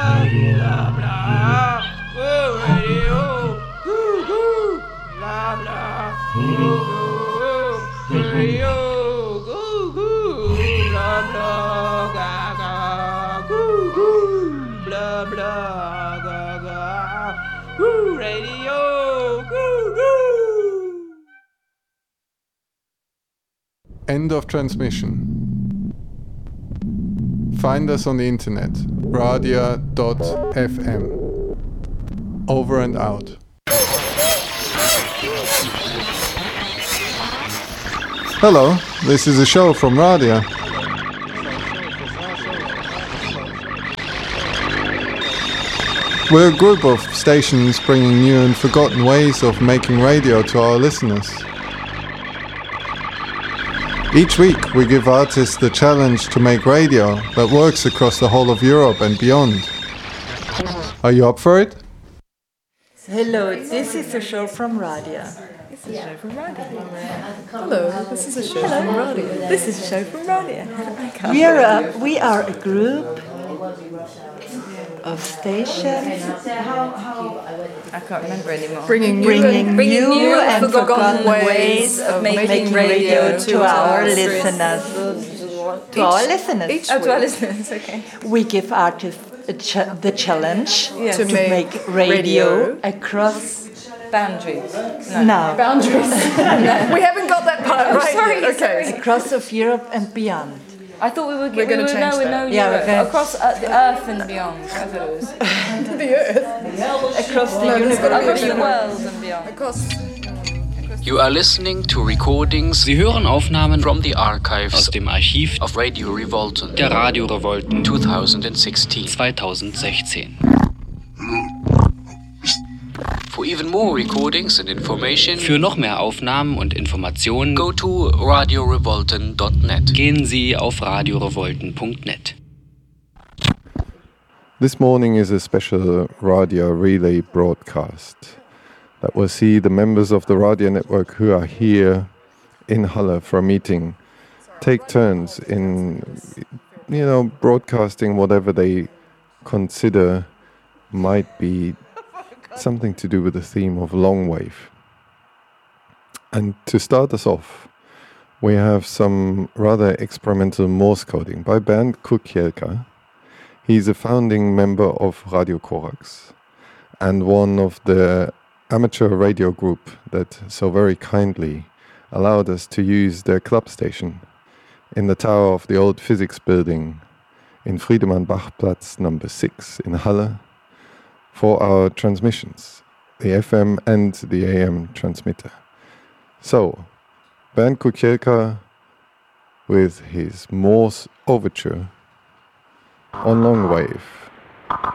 blah blah. Woo radio, goo goo, blah blah. Goo goo, radio, goo goo, blah blah, ga ga, goo goo, blah blah, ga ga. Woo radio, goo goo. End of transmission. Find us on the internet, radia.fm. Over and out. Hello, this is a show from Radia. We're a group of stations bringing new and forgotten ways of making radio to our listeners. Each week we give artists the challenge to make radio that works across the whole of Europe and beyond. Are you up for it? Hello, this is a show from Radia. This is a show from Radia. Hello, this is a show from Radia. This is a show from Radia. We are a group of stations I can't remember anymore. bringing new and forgotten ways of making radio to our listeners. To our listeners. To our listeners, okay. We give artists the challenge to make make radio across boundaries. boundaries We haven't got that part right. Sorry, yet. Okay. across of Europe and beyond. I thought we were We're gonna change that. Yeah, across the earth and beyond. I thought it was The earth. Across the No, universe. across the world and beyond. You are listening to recordings. Sie hören Aufnahmen from the archives aus dem Archiv of Radio Revolten. Der Radio Revolten 2016. For even more recordings and information, für noch mehr Aufnahmen und Informationen, go to radiorevolten.net. Gehen Sie auf radiorevolten.net. This morning is a special Radio Relay broadcast that will see the members of the Radio Network who are here in Halle for a meeting take turns in, broadcasting whatever they consider might be something to do with the theme of long wave. And to start us off, we have some rather experimental Morse coding by Bernd Kukielka. He's a founding member of Radio Korax and one of the amateur radio group that so very kindly allowed us to use their club station in the tower of the old physics building in Friedemann-Bach-Platz number 6 in Halle for our transmissions, the FM and the AM transmitter. So, Bernd Kukielka with his Morse overture on long wave.